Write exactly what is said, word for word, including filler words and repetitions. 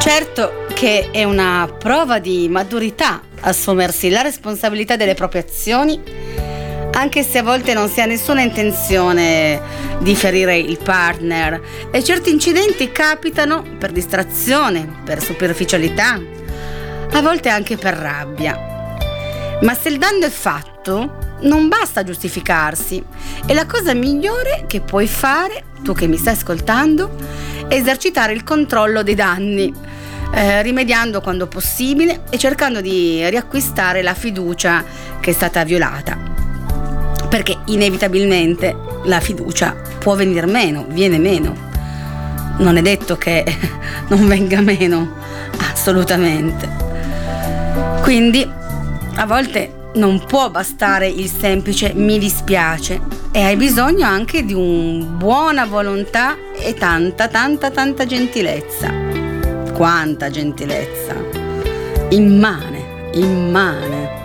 Certo che è una prova di maturità assumersi la responsabilità delle proprie azioni, anche se a volte non si ha nessuna intenzione di ferire il partner, e certi incidenti capitano per distrazione, per superficialità, a volte anche per rabbia. Ma se il danno è fatto, non basta giustificarsi, e la cosa migliore che puoi fare, tu che mi stai ascoltando, è esercitare il controllo dei danni, eh, rimediando quando possibile e cercando di riacquistare la fiducia che è stata violata, perché inevitabilmente la fiducia può venir meno, viene meno, non è detto che non venga meno, assolutamente. Quindi a volte non può bastare il semplice mi dispiace, e hai bisogno anche di una buona volontà e tanta tanta tanta gentilezza. Quanta gentilezza! Immane, immane!